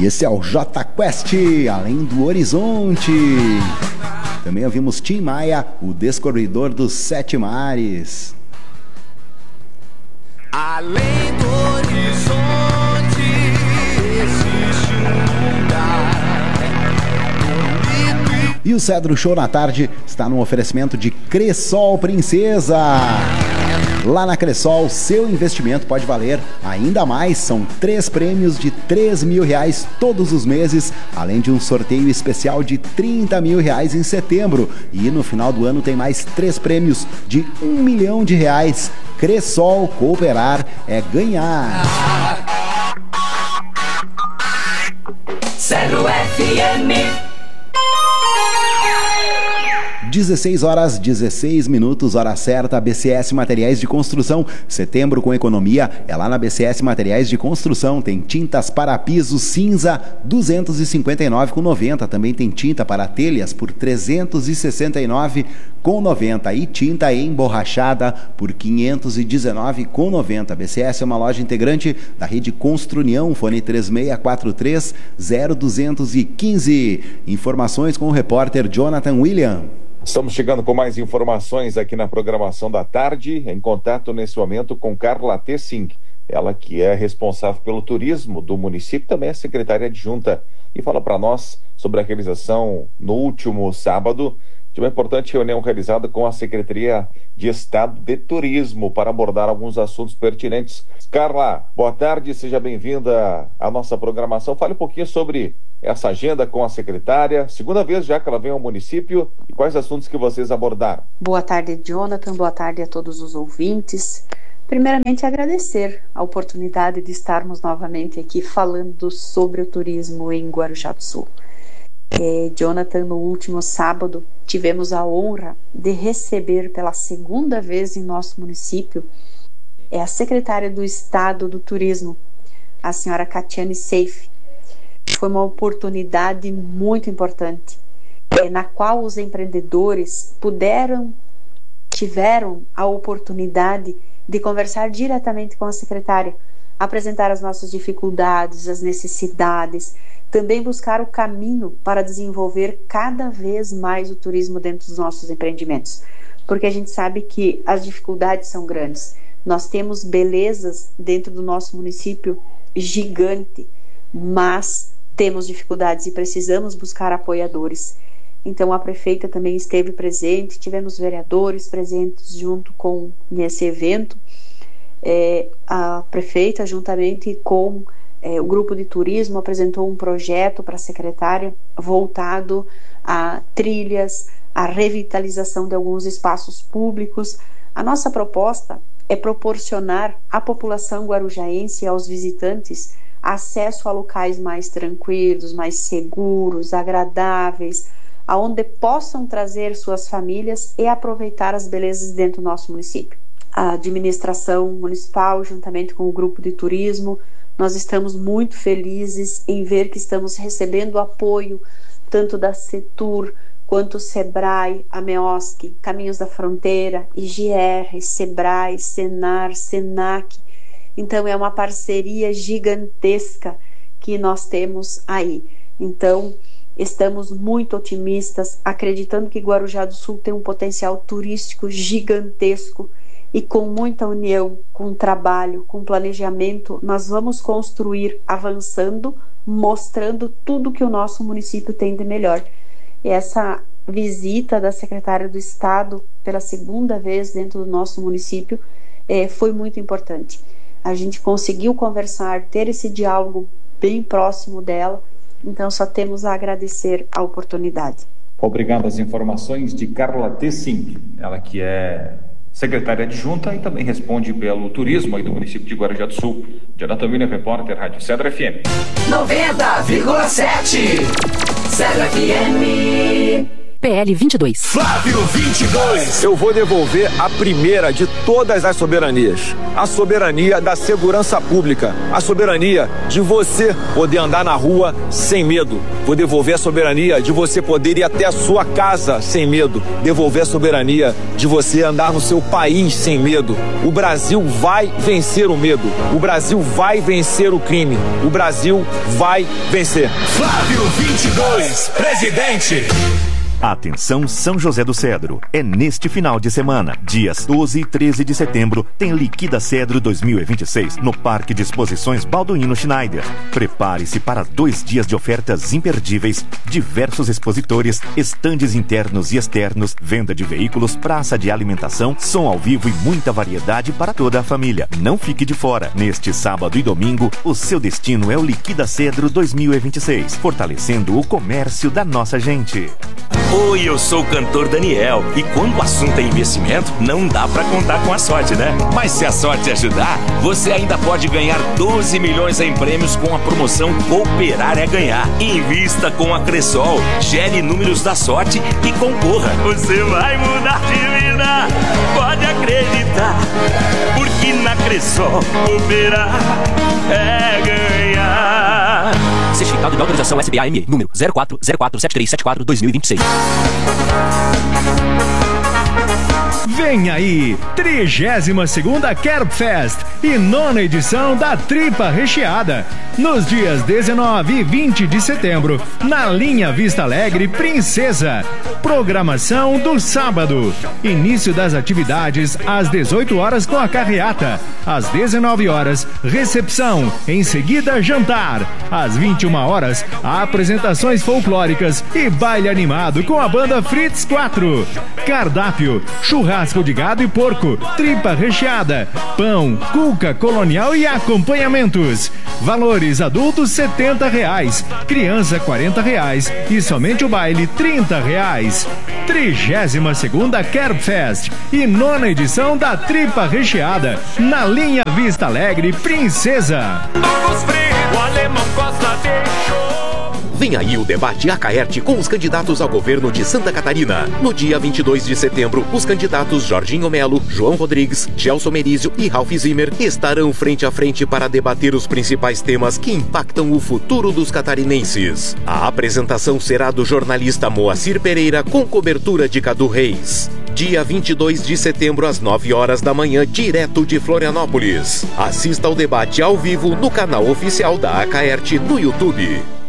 E esse é o J Quest, Além do Horizonte. Também ouvimos Tim Maia, o Descobridor dos Sete Mares. Além do horizonte existe um lugar bonito. E o Cedro Show na tarde está no oferecimento de Cressol Princesa. Lá na Cressol, seu investimento pode valer ainda mais. São 3 prêmios de R$3 mil todos os meses, além de um sorteio especial de R$30 mil em setembro. E no final do ano tem mais 3 prêmios de R$1 milhão. Cressol, cooperar é ganhar. Zero FM. 16h16, hora certa, BCS Materiais de Construção. Setembro com economia é lá na BCS Materiais de Construção. Tem tintas para piso cinza, R$ 259,90. Também tem tinta para telhas por R$ 369,90. E tinta emborrachada por R$ 519,90. BCS é uma loja integrante da rede Construnião. Fone 3643-0215. Informações com o repórter Jonathan William. Estamos chegando com mais informações aqui na programação da tarde, em contato nesse momento com Carla Tessing, ela que é responsável pelo turismo do município, também é secretária adjunta, e fala para nós sobre a realização no último sábado de uma importante reunião realizada com a Secretaria de Estado de Turismo para abordar alguns assuntos pertinentes. Carla, boa tarde, seja bem-vinda à nossa programação. Fale um pouquinho sobre essa agenda com a secretária, segunda vez já que ela vem ao município, e quais assuntos que vocês abordaram. Boa tarde, Jonathan, boa tarde a todos os ouvintes. Primeiramente, agradecer a oportunidade de estarmos novamente aqui falando sobre o turismo em Guarujá do Sul. Jonathan, no último sábado, tivemos a honra de receber pela segunda vez em nosso município a secretária do Estado do Turismo, a senhora Catiane Seife. Foi uma oportunidade muito importante, na qual os empreendedores tiveram a oportunidade de conversar diretamente com a secretária, apresentar as nossas dificuldades, as necessidades, também buscar o caminho para desenvolver cada vez mais o turismo dentro dos nossos empreendimentos, porque a gente sabe que as dificuldades são grandes. Nós temos belezas dentro do nosso município gigante, mas temos dificuldades e precisamos buscar apoiadores. Então a prefeita também esteve presente, tivemos vereadores presentes junto com nesse evento. A prefeita, juntamente com o grupo de turismo, apresentou um projeto para a secretária voltado a trilhas, a revitalização de alguns espaços públicos. A nossa proposta é proporcionar à população guarujaense e aos visitantes acesso a locais mais tranquilos, mais seguros, agradáveis, aonde possam trazer suas famílias e aproveitar as belezas dentro do nosso município. A administração municipal, juntamente com o grupo de turismo, nós estamos muito felizes em ver que estamos recebendo apoio tanto da Setur, quanto o Sebrae, a MEOSC, Caminhos da Fronteira, IGR, Sebrae, Senar, Senac. Então é uma parceria gigantesca que nós temos aí. Então estamos muito otimistas, acreditando que Guarujá do Sul tem um potencial turístico gigantesco, e com muita união, com trabalho, com planejamento, nós vamos construir, avançando, mostrando tudo que o nosso município tem de melhor. E essa visita da secretária do Estado pela segunda vez dentro do nosso município foi muito importante. A gente conseguiu conversar, ter esse diálogo bem próximo dela, então só temos a agradecer a oportunidade. Obrigado às informações de Carla Tessing, ela que é secretária adjunta e também responde pelo turismo aí do município de Guarujá do Sul. Jonathan William, repórter, Rádio Cedro FM. 90,7 Cedro FM. PL 22. Flávio 22. Eu vou devolver a primeira de todas as soberanias. A soberania da segurança pública. A soberania de você poder andar na rua sem medo. Vou devolver a soberania de você poder ir até a sua casa sem medo. Devolver a soberania de você andar no seu país sem medo. O Brasil vai vencer o medo. O Brasil vai vencer o crime. O Brasil vai vencer. Flávio 22, presidente. Atenção São José do Cedro, é neste final de semana, dias 12 e 13 de setembro, tem Liquida Cedro 2026 no Parque de Exposições Balduino Schneider. Prepare-se para 2 dias de ofertas imperdíveis, diversos expositores, estandes internos e externos, venda de veículos, praça de alimentação, som ao vivo e muita variedade para toda a família. Não fique de fora. Neste sábado e domingo, o seu destino é o Liquida Cedro 2026, fortalecendo o comércio da nossa gente. Oi, eu sou o cantor Daniel e quando o assunto é investimento, não dá pra contar com a sorte, né? Mas se a sorte ajudar, você ainda pode ganhar 12 milhões em prêmios com a promoção Cooperar é Ganhar. Invista com a Cressol, gere números da sorte e concorra. Você vai mudar de vida, pode acreditar, porque na Cressol cooperar é ganhar. Certificado de autorização SBA-ME, número 04047374-2026. Vem aí, 32ª Kerbfest e 9ª edição da Tripa Recheada. Nos dias 19 e 20 de setembro, na linha Vista Alegre Princesa. Programação do sábado. Início das atividades às 18 horas com a carreata. Às 19 horas, recepção. Em seguida, jantar. Às 21 horas, apresentações folclóricas e baile animado com a banda Fritz 4. Cardápio: churrasco de gado e porco, tripa recheada, pão, cuca colonial e acompanhamentos. Valores: adultos R$70, criança R$40 e somente o baile R$30. 32ª Kerbfest e 9ª edição da Tripa Recheada na linha Vista Alegre Princesa. O alemão gosta de show. Vem aí o debate Acaerte com os candidatos ao governo de Santa Catarina. No dia 22 de setembro, os candidatos Jorginho Melo, João Rodrigues, Gelson Merizio e Ralph Zimmer estarão frente a frente para debater os principais temas que impactam o futuro dos catarinenses. A apresentação será do jornalista Moacir Pereira com cobertura de Cadu Reis. Dia 22 de setembro às 9 horas da manhã, direto de Florianópolis. Assista ao debate ao vivo no canal oficial da Acaerte no YouTube.